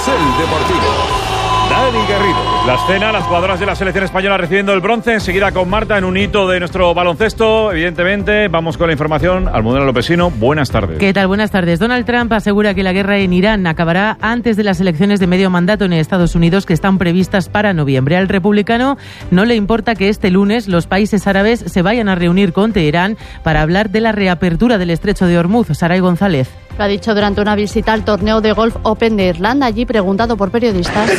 Carrusel Deportivo. Dani Garrido. La escena, las jugadoras de la selección española recibiendo el bronce, enseguida con Marta en un hito de nuestro baloncesto. Evidentemente, vamos con la información. Almudena Lopesino, buenas tardes. ¿Qué tal? Buenas tardes. Donald Trump asegura que la guerra en Irán acabará antes de las elecciones de medio mandato en Estados Unidos que están previstas para noviembre. Al republicano no le importa que este lunes los países árabes se vayan a reunir con Teherán para hablar de la reapertura del estrecho de Hormuz. Saray González. Lo ha dicho durante una visita al torneo de golf Open de Irlanda, allí preguntado por periodistas.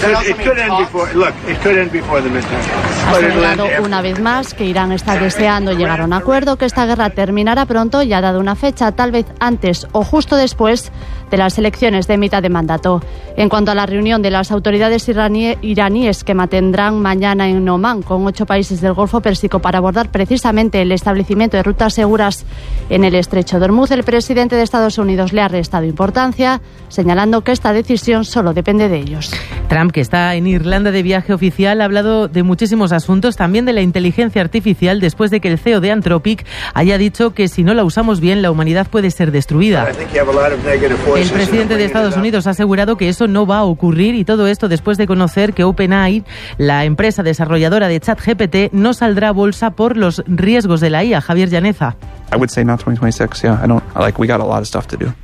Ha señalado una vez más que Irán está deseando llegar a un acuerdo, que esta guerra terminará pronto y ha dado una fecha, tal vez antes o justo después de las elecciones de mitad de mandato. En cuanto a la reunión de las autoridades iraníes que mantendrán mañana en Omán con 8 países del Golfo Pérsico para abordar precisamente el establecimiento de rutas seguras en el estrecho de Hormuz, el presidente de Estados Unidos le ha restado importancia, señalando que esta decisión solo depende de ellos. Trump, que está en Irlanda de viaje oficial, ha hablado de muchísimos asuntos, también de la inteligencia artificial, después de que el CEO de Anthropic haya dicho que si no la usamos bien, la humanidad puede ser destruida. El presidente de Estados Unidos ha asegurado que eso no va a ocurrir, y todo esto después de conocer que OpenAI, la empresa desarrolladora de ChatGPT, no saldrá a bolsa por los riesgos de la IA. Javier Llaneza. I would say not 2026, yeah. We got a lot of stuff to do.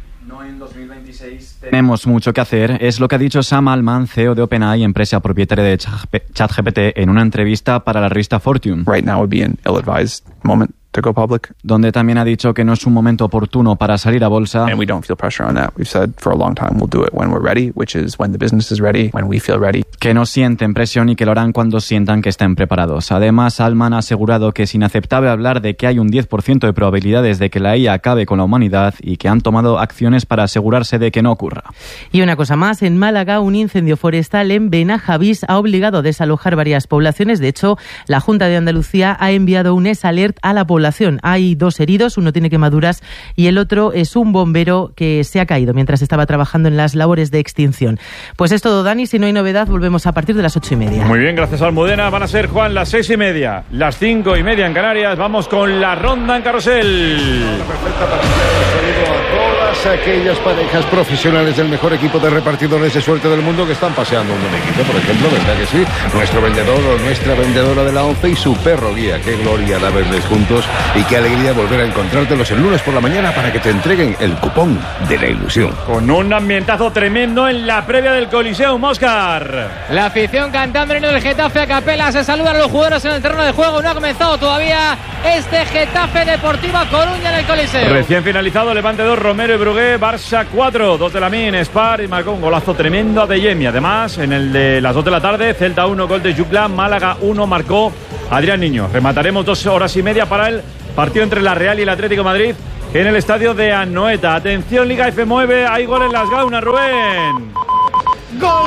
Tenemos mucho que hacer, es lo que ha dicho Sam Altman, CEO de OpenAI, empresa propietaria de ChatGPT, en una entrevista para la revista Fortune. Right now would be an ill-advised moment to go public. Donde también ha dicho que no es un momento oportuno para salir a bolsa. And we don't feel pressure on that. We've said for a long time we'll do it when we're ready, which is when the business is ready, when we feel ready. Que no sienten presión y que lo harán cuando sientan que estén preparados. Además, Altman ha asegurado que es inaceptable hablar de que hay un 10% de probabilidades de que la IA acabe con la humanidad y que han tomado acciones para asegurarse de que no ocurra. Y una cosa más, en Málaga un incendio forestal en Benajavís ha obligado a desalojar varias poblaciones. De hecho, la Junta de Andalucía ha enviado un SALERT a la población. Hay 2 heridos, uno tiene quemaduras y el otro es un bombero que se ha caído mientras estaba trabajando en las labores de extinción. Pues es todo, Dani. Si no hay novedad, volvemos a partir de las 8:30. Muy bien, gracias, Almudena. Van a ser, Juan, las 6:30, las 5:30 en Canarias. Vamos con la ronda en carrusel. Perfecta para saludo a todas aquellas parejas profesionales del mejor equipo de repartidores de suerte del mundo que están paseando un buen equipo, por ejemplo, ¿verdad que sí? Nuestro vendedor o nuestra vendedora de la 11 y su perro guía. Qué gloria da verles juntos y qué alegría volver a encontrártelos el lunes por la mañana para que te entreguen el cupón de la ilusión. Con un ambientazo tremendo en la previa del Coliseum, Óscar. La afición cantando en el Getafe a capela, se saludan a los jugadores en el terreno de juego. No ha comenzado todavía este Getafe Deportivo Coruña en el Coliseo. Recién finalizado, Levante 2, Romero y Brugué, Barça 4, 2 de Lamine, Spar, y marcó un golazo tremendo a Adeyemi. Además, en el de las 2 de la tarde, Celta 1, gol de Jutla, Málaga 1, marcó Adrián Niño. Remataremos 2 horas y media para el partido entre la Real y el Atlético de Madrid en el estadio de Anoeta. Atención, Liga F9, hay gol en las Gaunas, Rubén. Gol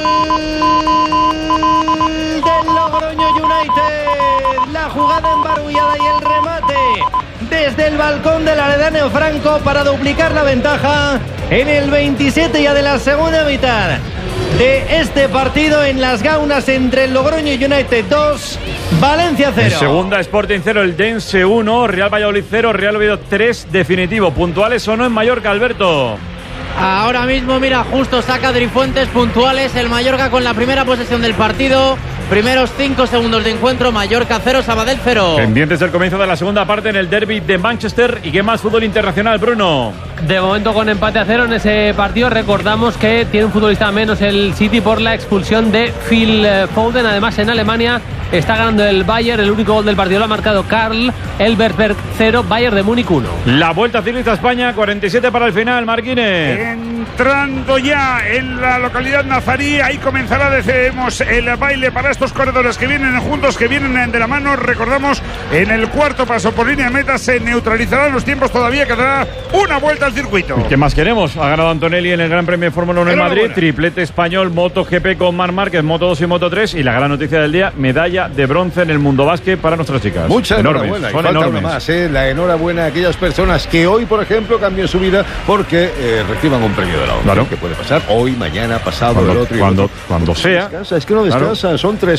del Logroño United. La jugada embarullada y el remate desde el balcón del Aredáneo Franco para duplicar la ventaja en el 27 ya de la segunda mitad de este partido en las Gaunas entre el Logroño United 2, Valencia 0. En segunda, Sporting 0, el Dense 1, Real Valladolid 0, Real Oviedo 3, definitivo. ¿Puntuales o no en Mallorca, Alberto? Ahora mismo, mira, justo saca Drifuentes, puntuales el Mallorca con la primera posesión del partido. Primeros 5 segundos de encuentro, Mallorca 0, Sabadell 0. Pendientes del comienzo de la segunda parte en el derbi de Manchester. ¿Y qué más fútbol internacional, Bruno? De momento con empate a 0 en ese partido. Recordamos que tiene un futbolista menos el City por la expulsión de Phil Foden. Además, en Alemania está ganando el Bayern. El único gol del partido lo ha marcado Karl Elversberg 0, Bayern de Múnich 1. La Vuelta Ciclista a España, 47 para el final, Marquines. Entrando ya en la localidad nazarí, ahí comenzará, decimos, el baile para estos corredores que vienen juntos, que vienen de la mano. Recordamos, en el cuarto paso por línea de meta se neutralizarán los tiempos, todavía quedará una vuelta al circuito. ¿Qué más queremos? Ha ganado Antonelli en el Gran Premio de Fórmula 1 en Madrid, triplete español, MotoGP con Marc Márquez, Moto2 y Moto3, y la gran noticia del día, medalla medalla de bronce en el Mundo Básquet para nuestras chicas. Mucha enormes, enhorabuena. son Y falta enormes. una más, la enhorabuena a aquellas personas que hoy, por ejemplo, cambien su vida porque reciban un premio de la ONCE. Claro. Que puede pasar hoy, mañana, pasado, el otro y cuando sea. Es que no descansa. Claro. Son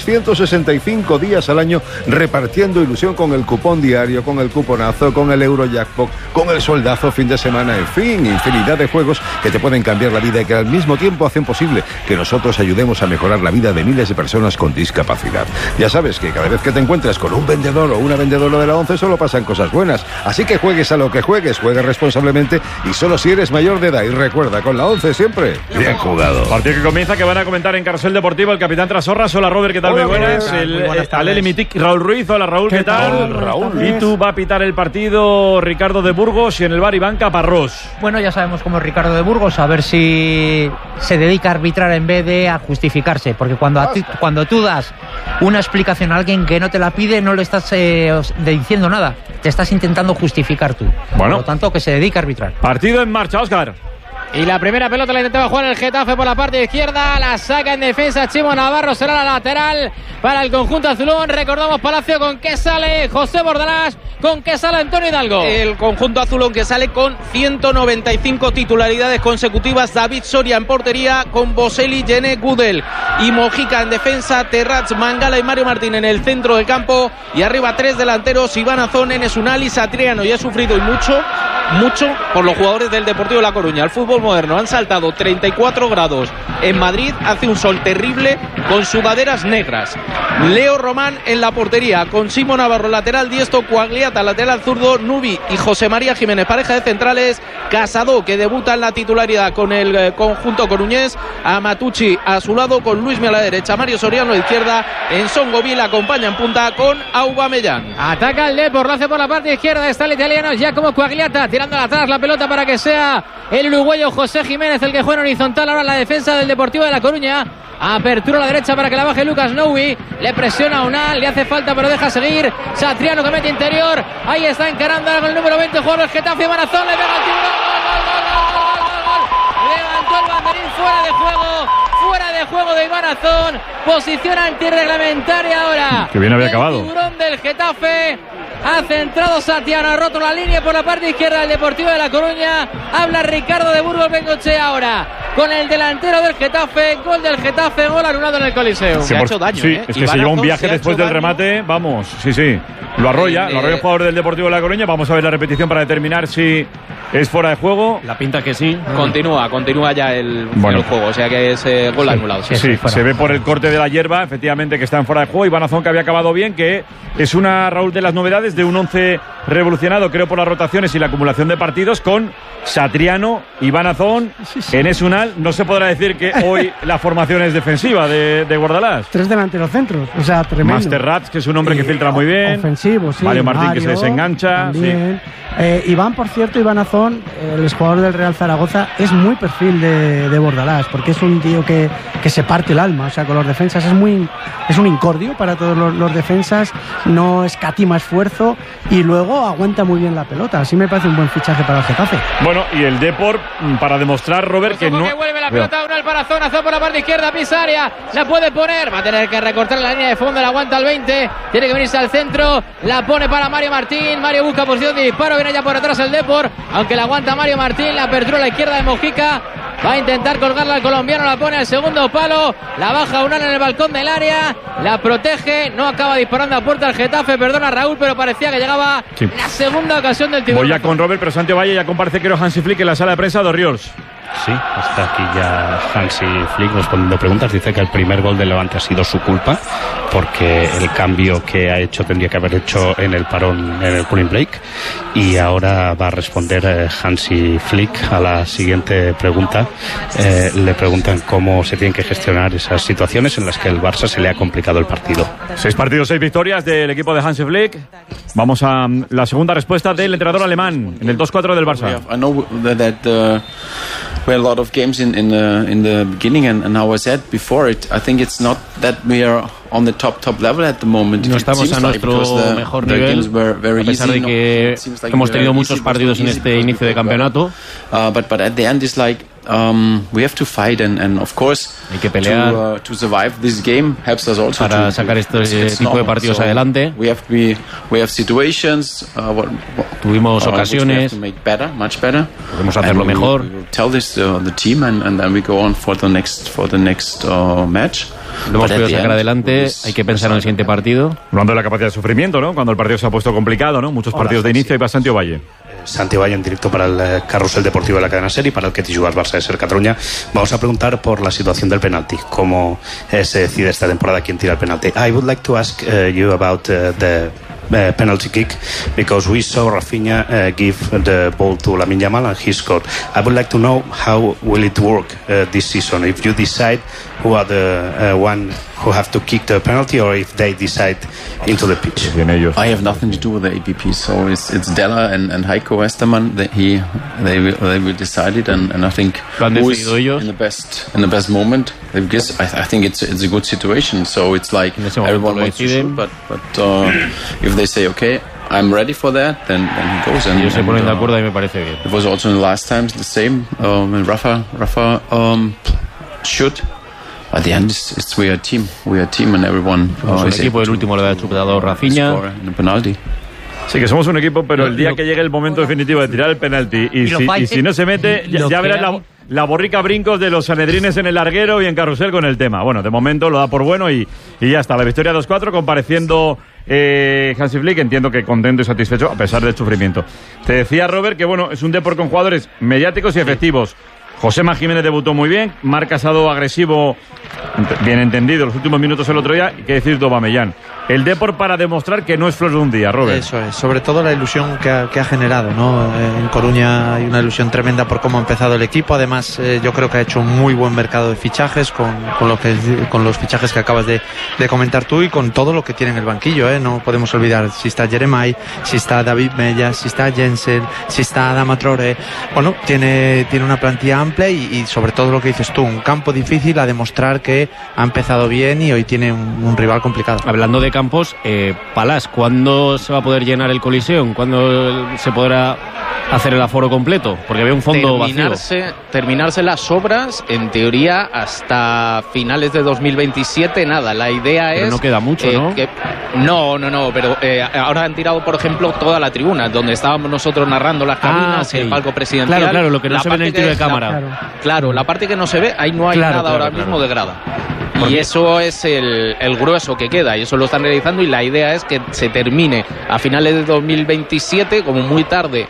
365 días al año repartiendo ilusión con el cupón diario, con el cuponazo, con el Eurojackpot, con el soldazo fin de semana, en fin, infinidad de juegos que te pueden cambiar la vida y que al mismo tiempo hacen posible que nosotros ayudemos a mejorar la vida de miles de personas con discapacidad. Ya sabes que cada vez que te encuentras con un vendedor o una vendedora de la ONCE solo pasan cosas buenas. Así que juegues a lo que juegues, juegue responsablemente y solo si eres mayor de edad. Y recuerda, con la ONCE siempre, bien jugado. Partido que comienza, que van a comentar en Carrusel Deportivo el capitán Trasorras. Hola Robert, ¿qué tal? Hola, muy buenas. Robert. Aleli Mitic, Raúl Ruiz. Hola Raúl, ¿qué tal? Raúl. Y tú va a pitar el partido Ricardo de Burgos y en el bar Iván Caparrós. Bueno, ya sabemos cómo es Ricardo de Burgos, a ver si se dedica a arbitrar en vez de a justificarse, porque cuando tú das una explicación a alguien que no te la pide, no le estás diciendo nada, te estás intentando justificar tú. Bueno. Por lo tanto, que se dedique a arbitrar. Partido en marcha, Óscar. Y la primera pelota la intentaba jugar el Getafe por la parte izquierda, la saca en defensa Chimo Navarro, será la lateral para el conjunto azulón. Recordamos Palacio con que sale José Bordalás, con que sale Antonio Hidalgo. El conjunto azulón que sale con 195 titularidades consecutivas. David Soria en portería con Boselli, Yene, Gudel y Mojica en defensa, Terrats, Mangala y Mario Martín en el centro del campo y arriba tres delanteros, Iván Azón, Enes Unal y Satriano. Y ha sufrido y mucho por los jugadores del Deportivo de La Coruña. El fútbol moderno han saltado 34 grados en Madrid, hace un sol terrible con sudaderas negras. Leo Román en la portería con Simo Navarro lateral diestro, Coagliata lateral zurdo, Nubi y José María Jiménez pareja de centrales, Casado que debuta en la titularidad con el conjunto coruñés, Amatucci a su lado con Luismi a la derecha, Mario Soriano a la izquierda, Enson Govil acompaña en punta con Aubameyang. Ataca el Depor, lo hace por la parte izquierda, está el italiano Giacomo Coagliata tirando atrás la pelota para que sea el uruguayo José Jiménez el que juega en horizontal ahora en la defensa del Deportivo de La Coruña. Apertura a la derecha para que la baje Lucas Noui. Le presiona a Unal, le hace falta pero deja seguir. Satriano que mete interior. Ahí está encarando ahora con el número 20, jugador del Getafe, Marazón, le pega el tiburón. Gol. Levantó el banderín fuera de juego de Iván Azón. Posición antirreglamentaria ahora. Que bien había acabado. El tiburón del Getafe. Ha centrado Satriano, ha roto la línea por la parte izquierda del Deportivo de La Coruña. Habla Ricardo de Burgos Bengochea ahora con el delantero del Getafe. Gol del Getafe, gol anulado en el Coliseo. Se ha hecho daño, sí, es que se lleva un viaje después del remate. Vamos, sí. Lo arrolla el jugador del Deportivo de La Coruña. Vamos a ver la repetición para determinar si es fuera de juego. La pinta que sí. Continúa ya el juego, o sea que es gol anulado. Sí, se ve por el corte de la hierba, efectivamente, que está en fuera de juego. Iván Azón, que había acabado bien, que es una, Raúl, de las novedades de un 11 revolucionado, creo, por las rotaciones y la acumulación de partidos, con Satriano, Iván Azón, Enes Unal. No se podrá decir que hoy la formación es defensiva de Guardalás. Tres delanteros centros, o sea, tremendo. Masterrats, que es un hombre que filtra muy bien. Ofensivo, sí. Mario Martín, que se desengancha. Sí. Iván, por cierto, Iván Azón, el exjugador del Real Zaragoza, es muy perfil de Bordalás, porque es un tío que se parte el alma, o sea, con los defensas es un incordio para todos los defensas, no escatima esfuerzo y luego aguanta muy bien la pelota. Así me parece un buen fichaje para el Getafe. Bueno, y el Depor, para demostrar, Robert, que no... que vuelve la pelota, Unal para Azón por la parte izquierda, Pisaria, la puede poner, va a tener que recortar la línea de fondo, la aguanta al 20, tiene que venirse al centro, la pone para Mario Martín, Mario busca posición de disparo, viene ya por atrás el Depor, aunque la aguanta Mario Martín, la apertura a la izquierda de Mojica, va a intentar colgarla al colombiano, la pone al segundo palo, la baja Unal en el balcón del área, la protege, no acaba disparando a puerta al Getafe, perdona Raúl, pero parecía que llegaba la segunda ocasión del tiburón. Voy ya con Robert, pero Santiago Valle ya comparece creo Hansi Flick en la sala de prensa de Orriols. Sí, está aquí ya Hansi Flick respondiendo preguntas. Dice que el primer gol del Levante ha sido su culpa, porque el cambio que ha hecho tendría que haber hecho en el parón, en el cooling break. Y ahora va a responder Hansi Flick a la siguiente pregunta. Le preguntan cómo se tienen que gestionar esas situaciones en las que el Barça se le ha complicado el partido. 6 partidos, 6 victorias del equipo de Hansi Flick. Vamos a la segunda respuesta del entrenador alemán en el 2-4 del Barça. I know that we had a lot of games in the beginning, and how I said before, I think it's not that we are on the top level at the moment. No estamos a nuestro mejor nivel, a pesar de que hemos tenido muchos partidos en este inicio de campeonato. But at the end it's like we have to fight and of course hay que pelear to survive this game helps us also para sacar este tipo de partidos adelante. We have situations. Tuvimos ocasiones. We have to make better, much better. Podemos hacerlo mejor. We tell this to the team and then we go on for the next match. Lo hemos podido sacar adelante, hay que pensar en el siguiente partido. Hablando de la capacidad de sufrimiento, ¿no? Cuando el partido se ha puesto complicado, ¿no? Muchos partidos de inicio y para Santi Ovalle. Santi Ovalle en directo para el Carrusel Deportivo de la cadena SER y para el Ketty Jugas Barça de SER Cataluña. Vamos a preguntar por la situación del penalti, cómo se decide esta temporada quién tira el penalti. I would like to ask you about the penalty kick because we saw Rafinha give the ball to Lamine Yamal and he scored. I would like to know how will it work this season if you decide who are the one who have to kick the penalty or if they decide into the pitch. I have nothing to do with the APP, so it's Della and Heiko Westermann that they will decide it and I think who is in the best moment. Because I think it's a good situation, so it's like everyone wants to shoot, but if they say okay, I'm ready for that, then he goes. Ellos se ponen de acuerdo y me parece bien. It was also in the last times the same. And Rafa shoot. At the end, we are a team. We are a team, and everyone. El equipo del último lo ha chutado Rafinha. Sí, que somos un equipo, pero el día que llegue el momento definitivo de tirar el penalti y si no se mete, ya verás la borrica brincos de los sanedrines en el larguero y en carrusel con el tema. Bueno, de momento lo da por bueno y ya está. La victoria 2-4 compareciendo Hansi Flick, entiendo que contento y satisfecho a pesar del sufrimiento. Te decía, Robert, que bueno, es un deporte con jugadores mediáticos y efectivos. Josema Jiménez debutó muy bien, Marc Casado agresivo, bien entendido, los últimos minutos el otro día, y qué decir de Aubameyang. El Depor para demostrar que no es flor de un día, Robert. Eso es, sobre todo la ilusión que ha generado, ¿no? En Coruña hay una ilusión tremenda por cómo ha empezado el equipo, además yo creo que ha hecho un muy buen mercado de fichajes con los fichajes que acabas de comentar tú y con todo lo que tiene en el banquillo, ¿eh? No podemos olvidar si está Jeremai, si está David Mella, si está Jensen, si está Adama Traoré. Bueno, tiene una plantilla amplia y sobre todo lo que dices tú, un campo difícil a demostrar que ha empezado bien y hoy tiene un rival complicado. Hablando de campos, Palás, ¿cuándo se va a poder llenar el Coliseum? ¿Cuándo se podrá hacer el aforo completo? Porque veo un fondo vacío. Terminarse las obras, en teoría, hasta finales de 2027, nada. La idea pero es... no queda mucho, ¿no? No, pero ahora han tirado, por ejemplo, toda la tribuna, donde estábamos nosotros narrando las cabinas, el palco presidencial. Claro, lo que no se ve en el tiro de cámara. Claro, la parte que no se ve, ahí no hay nada ahora mismo de grada. Y eso es el grueso que queda, y eso lo están realizando, y la idea es que se termine a finales de 2027, como muy tarde,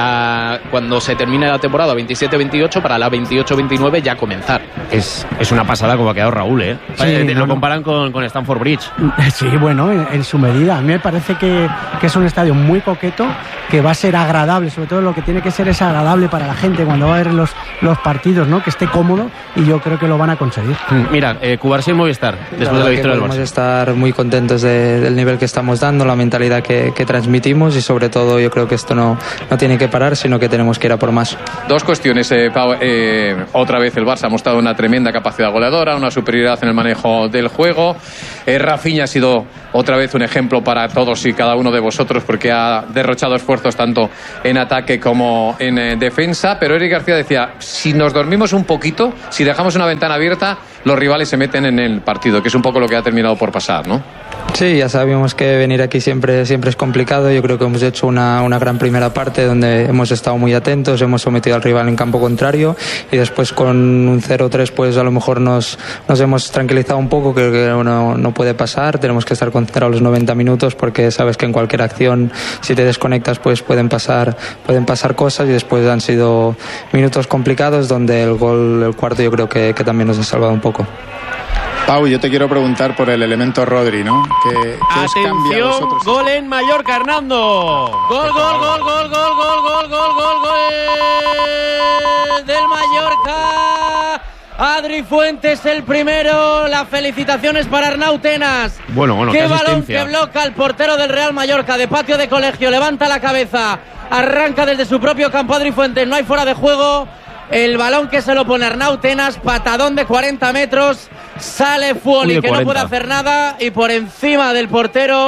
cuando se termine la temporada 27-28, para la 28-29 ya comenzar. Es una pasada como ha quedado Raúl, ¿eh? Sí, lo comparan con Stamford Bridge. Sí, bueno, en su medida. A mí me parece que es un estadio muy coqueto, que va a ser agradable, sobre todo lo que tiene que ser es agradable para la gente cuando va a ver los partidos, ¿no? Que esté cómodo, y yo creo que lo van a conseguir. Mira, Cubarsí y Movistar, después de la victoria del Barça. Podemos estar muy contentos del nivel que estamos dando, la mentalidad que transmitimos, y sobre todo yo creo que esto no tiene que parar, sino que tenemos que ir a por más. Dos cuestiones, Pau. Otra vez el Barça ha mostrado una tremenda capacidad goleadora, una superioridad en el manejo del juego. Rafinha ha sido otra vez un ejemplo para todos y cada uno de vosotros, porque ha derrochado esfuerzos tanto en ataque como en defensa. Pero Eric García decía, si nos dormimos un poquito, si dejamos una ventana abierta, los rivales se meten en el partido, que es un poco lo que ha terminado por pasar, ¿no? Sí, ya sabíamos que venir aquí siempre es complicado. Yo creo que hemos hecho una gran primera parte donde hemos estado muy atentos, hemos sometido al rival en campo contrario, y después con un 0-3 pues a lo mejor nos hemos tranquilizado un poco. Creo que no puede pasar, tenemos que estar concentrados los 90 minutos, porque sabes que en cualquier acción, si te desconectas, pues pueden pasar cosas, y después han sido minutos complicados donde el cuarto yo creo que también nos ha salvado un poco. Pau, yo te quiero preguntar por el elemento Rodri, ¿no? ¿Qué os cambia a vosotros? Gol en Mallorca, Hernando. Gol del Mallorca. Adri Fuentes el primero. Las felicitaciones para Arnau Tenas. Bueno, qué balón que bloca el portero del Real Mallorca de patio de colegio. Levanta la cabeza, arranca desde su propio campo Adri Fuentes. No hay fuera de juego. El balón que se lo pone Arnau Tenas, patadón de 40 metros, sale Fuoli, que no puede hacer nada, y por encima del portero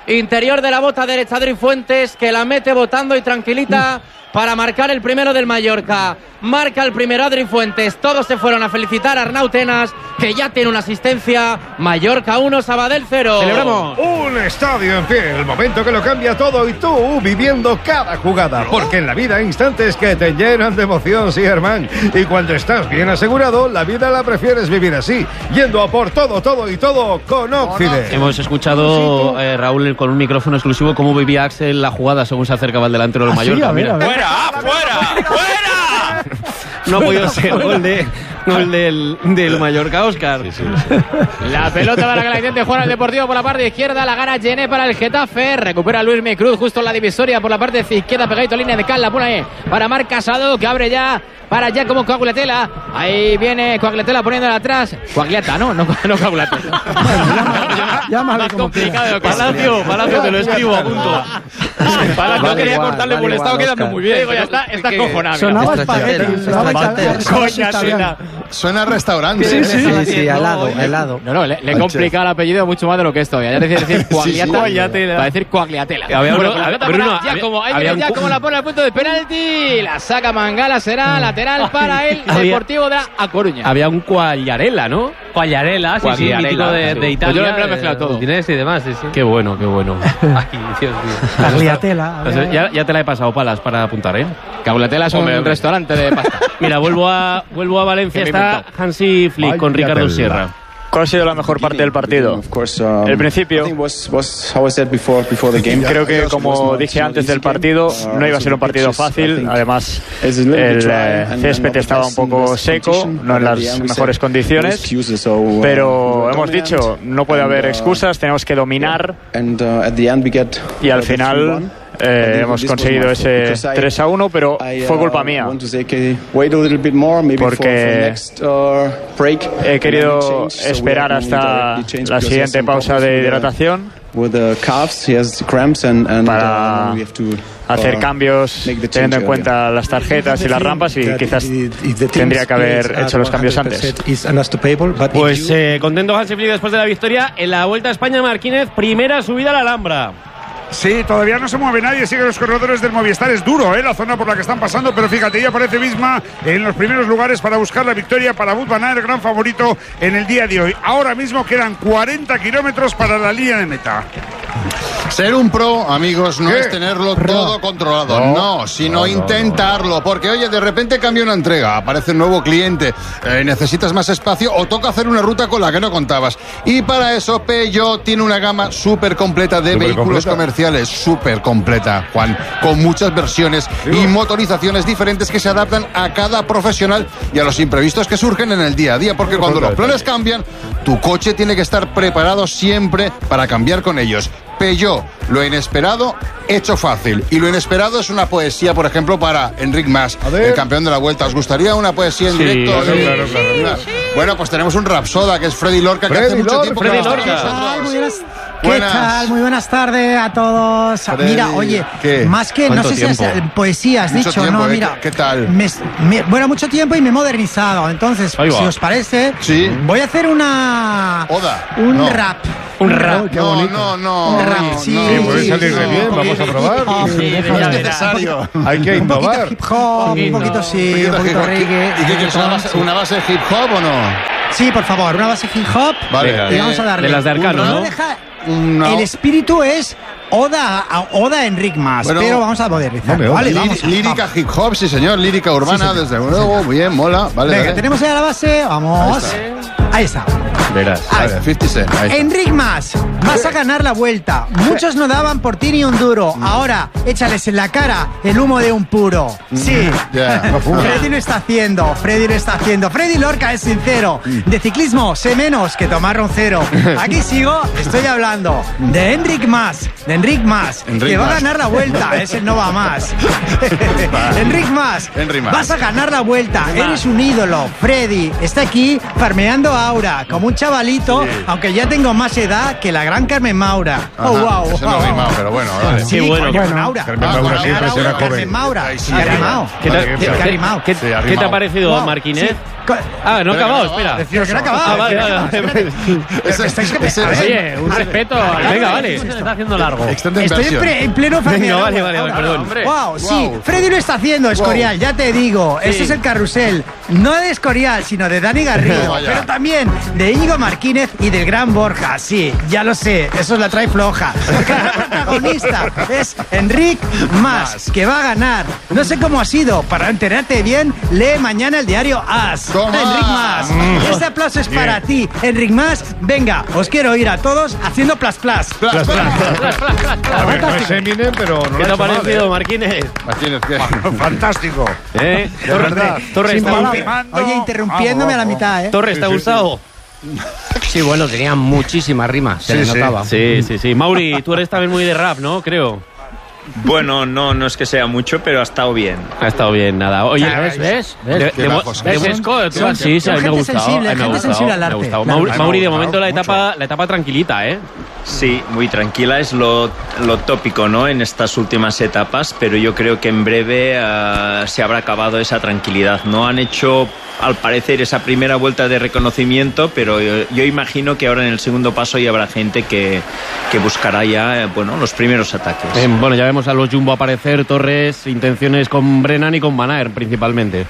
interior de la bota derecha Adri Fuentes, que la mete botando y tranquilita para marcar el primero del Mallorca. Marca el primero Adri Fuentes. Todos se fueron a felicitar a Arnau Tenas, que ya tiene una asistencia. Mallorca 1, Sabadell 0. ¡Celebramos! Un estadio en pie, el momento que lo cambia todo y tú viviendo cada jugada. Porque en la vida hay instantes que te llenan de emoción, sí, Germán. Y cuando estás bien asegurado, la vida la prefieres vivir así, yendo a por todo, todo y todo con Occident. Hemos escuchado, Raúl, con un micrófono exclusivo cómo vivía Axel la jugada según se acercaba el delantero del Mallorca. Mira. ¡Fuera! No ha podido ser gol del Mallorca, Óscar. Sí. La pelota para que la intente jugar al Deportivo por la parte izquierda. La gana Gené para el Getafe. Recupera Luis Micruz justo en la divisoria por la parte izquierda, pegadito a línea de cal. La pone ahí para Marc Casado, que abre ya para Giacomo Coagliatella. Ahí viene Coagliatella poniéndola atrás. Coagliata, no Coagliatella. Llámale como complicado. Palacio, te lo escribo a punto. Palacio quería cortarle porque le estaba quedando muy bien. Digo, ya está cojonado. Sonaba espagueti. Suena a restaurante. Sí, helado. No, le he complicado el apellido mucho más de lo que es todavía. Ya decir Coagliatella. Para decir Coagliatella. Giacomo la pone al punto de penalti. La saca Mangala, será lateral para el Deportivo de A Coruña. Había un Quagliarella, ¿no? Quagliarella, sí, mítico de Italia. Pues yo lo he mezclado todo. Dinés y demás, sí. Qué bueno. Ay, Dios mío. Tagliatella. Ya te la he pasado, Palas, para apuntar, ¿eh? Coagliatella es un restaurante de pasta. Mira, vuelvo a Valencia. Está Hansi Flick con Ricardo Sierra. ¿Cuál ha sido la mejor parte del partido? El principio. Creo que, como dije antes del partido, no iba a ser un partido fácil. Además, el césped estaba un poco seco, no en las mejores condiciones. Pero hemos dicho, no puede haber excusas, tenemos que dominar. Y al final hemos conseguido ese 3-1, pero fue culpa mía, porque he querido esperar hasta la siguiente pausa de hidratación para hacer cambios teniendo en cuenta las tarjetas y las rampas, y quizás tendría que haber hecho los cambios antes. Pues contento Hansi Flick después de la victoria en la Vuelta a España. Marquínez, primera subida a la Alhambra. Sí, todavía no se mueve nadie, siguen los corredores del Movistar. Es duro, la zona por la que están pasando, pero fíjate, ya aparece Visma en los primeros lugares para buscar la victoria para Wout van Aert, el gran favorito en el día de hoy. Ahora mismo quedan 40 kilómetros para la línea de meta. Ser un pro, amigos, no es tenerlo todo controlado, no, sino intentarlo, porque oye, de repente cambia una entrega, aparece un nuevo cliente, necesitas más espacio o toca hacer una ruta con la que no contabas. Y para eso Peugeot tiene una gama súper completa de vehículos comerciales, súper completa, Juan, con muchas versiones y motorizaciones diferentes que se adaptan a cada profesional y a los imprevistos que surgen en el día a día, porque cuando los planes cambian, tu coche tiene que estar preparado siempre para cambiar con ellos. Peugeot, lo inesperado hecho fácil. Y lo inesperado es una poesía, por ejemplo, para Enric Mas, el campeón de la Vuelta. ¿Os gustaría una poesía en directo? Claro. Bueno, pues tenemos un rapsoda, que es Freddy Lorca, que hace mucho tiempo que no está con nosotros. ¿Qué tal? Muy buenas tardes a todos. Freddy, mira, oye, ¿qué? más que, no sé si es poesía, has mucho dicho, tiempo, no, mira. ¿Qué tal? Bueno, mucho tiempo y me he modernizado. Entonces, si os parece, voy a hacer una... Un rap. Un rap. No. Un rap, sí. Puede salir de bien, vamos a probar. No es necesario. Hay que innovar. Un poquito hip hop, un poquito sí, un poquito reggae. ¿Y qué quieres, una base de hip hop o no? Sí, por favor, una base hip hop. Vale. Y vamos a darle. De las de Arcano, ¿no? El espíritu es Oda a Enric Mas, pero vamos a modernizar. Vale, vamos. Lírica hip hop, sí señor, lírica urbana, desde luego, muy bien, mola. Vale, venga, tenemos ya la base, vamos. Ahí está. Verás, 50 Cent. Enric Mas, vas a ganar la Vuelta. Muchos no daban por ti ni un duro. Ahora, échales en la cara el humo de un puro. Sí. Freddy lo está haciendo. Freddy Lorca es sincero. De ciclismo sé menos que tomar roncero. Aquí sigo, estoy hablando de Enric Mas. Que va a ganar la Vuelta. Ese no va más. Enric Mas, vas a ganar la Vuelta. Eres un ídolo. Freddy está aquí farmeando aura como un chavalito, aunque ya tengo más edad que la gran Carmen Maura. Ajá, wow. Eso no rimado, pero bueno, vale. Sí, bueno. Carmen Maura. Carmen Maura siempre será joven. Carmen Maura. ¿Qué te ha parecido, Marquínez? no ha acabado, espera. Decía que no ha acabado. Vale. Oye, un respeto. Venga, vale. Se está haciendo largo. Estoy en pleno Venga, vale, perdón. Wow, sí, Freddy lo está haciendo, Escorial, ya te digo. Este es el carrusel, no de Escorial, sino de Dani Garrido, pero también de Íñigo Martínez y del gran Borja. Sí, ya lo sé, eso es la trae floja. Porque el protagonista es Enric Mas, que va a ganar. No sé cómo ha sido, para enterarte bien, lee mañana el diario AS. Enric Mas, este aplauso es para ti, Enric Mas. Venga, os quiero oír a todos haciendo plas. No es Eminem, pero no. ¿Qué te ha parecido, Martínez? Fantástico. De verdad. Torres, oye, interrumpiéndome a la mitad, Torres, ¿te ha gustado? Sí, bueno, tenía muchísimas rimas, se le notaba. Sí. Mauri, tú eres también muy de rap, ¿no? Creo. Bueno, no es que sea mucho, pero ha estado bien. Ha estado bien, nada. Oye, ¿ves? ¿ves, sí, a mí me ha gustado. Me ha gustado. Mauri, de momento la etapa tranquilita, ¿eh? Sí, muy tranquila, es lo tópico, ¿no? En estas últimas etapas, pero yo creo que en breve se habrá acabado esa tranquilidad. No han hecho, al parecer, esa primera vuelta de reconocimiento, pero yo imagino que ahora en el segundo paso ya habrá gente que buscará ya, los primeros ataques. Bueno, ya vemos a los Jumbo aparecer, Torres, intenciones con Brennan y con Van Aert principalmente.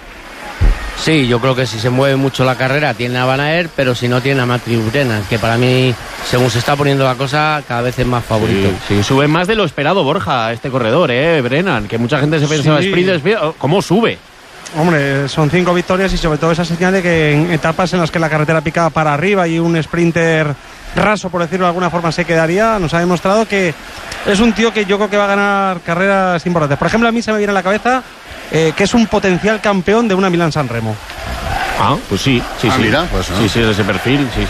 Sí, yo creo que si se mueve mucho la carrera tiene a Van Aert, pero si no tiene a Matthew Brennan, que para mí, según se está poniendo la cosa, cada vez es más favorito. Sí, sube más de lo esperado Borja, este corredor, Brennan, que mucha gente se pensaba sprint. ¿Cómo sube? Hombre, son 5 victorias y sobre todo esa señal de que en etapas en las que la carretera pica para arriba y un sprinter raso, por decirlo de alguna forma, se quedaría, nos ha demostrado que es un tío que yo creo que va a ganar carreras importantes. Por ejemplo, a mí se me viene a la cabeza que es un potencial campeón de una Milán-San Remo. Pues sí. Mira, pues, ¿no? Sí, es ese perfil, sí.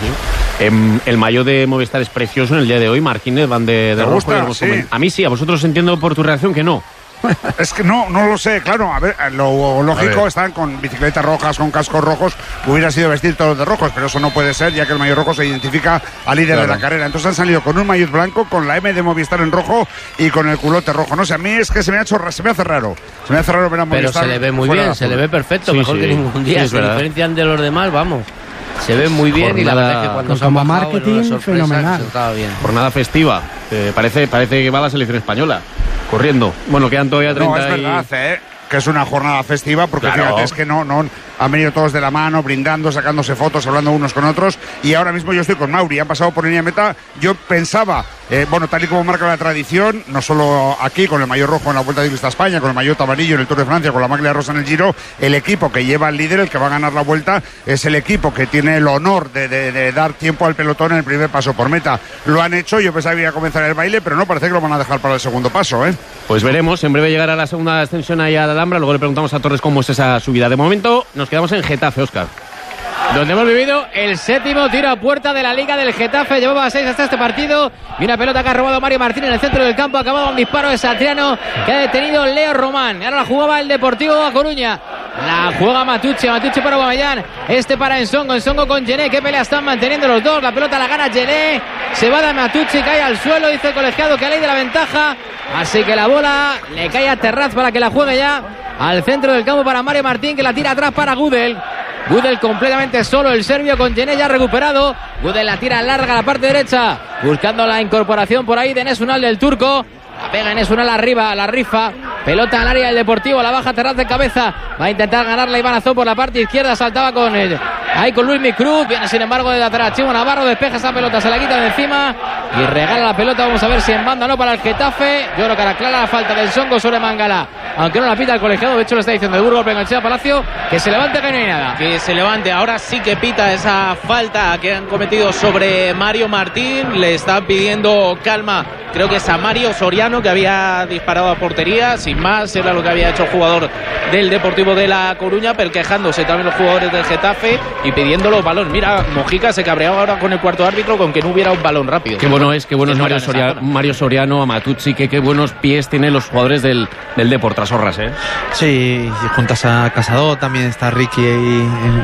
El maillot de Movistar es precioso en el día de hoy. Martínez van de rojo. Sí. A mí sí, a vosotros entiendo por tu reacción que no. Es que no lo sé, claro. A ver, lo lógico, están con bicicletas rojas, con cascos rojos. Hubiera sido vestir todos de rojos, pero eso no puede ser, ya que el maillot rojo se identifica al líder de la carrera. Entonces han salido con un maillot blanco, con la M de Movistar en rojo y con el culote rojo. No sé, a mí es que se me hace raro. Se me hace raro ver a Movistar. Pero se le ve muy bien, se le ve perfecto, mejor que ningún día. Se diferencian de los demás, vamos. Se ve muy bien y la verdad es que cuando como marketing fenomenal. Bien. Jornada festiva. Parece que va a la selección española. Corriendo. Bueno, quedan todavía 30. No, es verdad, que es una jornada festiva, porque fíjate, es que no han venido todos de la mano, brindando, sacándose fotos, hablando unos con otros, y ahora mismo yo estoy con Mauri, han pasado por línea de meta. Yo pensaba, tal y como marca la tradición, no solo aquí con el maillot rojo en la Vuelta Ciclista a España, con el maillot amarillo en el Tour de Francia, con la maglia rosa en el Giro, el equipo que lleva al líder, el que va a ganar la Vuelta, es el equipo que tiene el honor de dar tiempo al pelotón en el primer paso por meta. Lo han hecho, yo pensaba que iba a comenzar el baile, pero no, parece que lo van a dejar para el segundo paso, Pues veremos, en breve llegará la segunda ascensión ahí a la Alhambra, luego le preguntamos a Torres cómo es esa subida. De momento nos quedamos en Getafe, Óscar. Donde hemos vivido el séptimo tiro a puerta de la Liga del Getafe. Llevaba 6 hasta este partido. Y una pelota que ha robado Mario Martín en el centro del campo. Ha acabado un disparo de Satriano que ha detenido Leo Román. Y ahora la jugaba el Deportivo A Coruña. La juega Matucci para Aubameyang. Para Ensongo con Gené. Qué pelea están manteniendo los dos. La pelota la gana Gené. Se va de Matucci, cae al suelo. Dice el colegiado que a ley de la ventaja. Así que la bola le cae a Terraz para que la juegue ya al centro del campo para Mario Martín, que la tira atrás para Gudel. Gudel completamente solo, el serbio con Gené ya recuperado. Gudel la tira larga a la parte derecha, buscando la incorporación por ahí de Enes Unal del turco. La pega Enes Unal arriba, la rifa. Pelota al área del Deportivo, la baja Terraz de cabeza. Va a intentar ganarla Iván Azón por la parte izquierda. Saltaba con Luis Micruz. Viene sin embargo de lateral Chivo Navarro, despeja esa pelota, se la quita de encima y regala la pelota. Vamos a ver si en banda o no para el Getafe. Yo creo que era clara la falta del Songo sobre Mangala, aunque no la pita el colegiado. De hecho lo está diciendo de Burgos, Bengochea Palacio, que se levante, que no hay nada. Que se levante, ahora sí que pita esa falta que han cometido sobre Mario Martín. Le están pidiendo calma, creo que es a Mario Soriano, que había disparado a portería. Sin más, era lo que había hecho el jugador del Deportivo de La Coruña, pero quejándose también los jugadores del Getafe y pidiendo los balones. Mira, Mojica se cabreaba ahora con el cuarto árbitro con que no hubiera un balón rápido. Qué bueno es Mario Soriano, a Matucci, qué buenos pies tienen los jugadores del Depor, Trasorras, Sí, y juntas a Casado también está Ricky ahí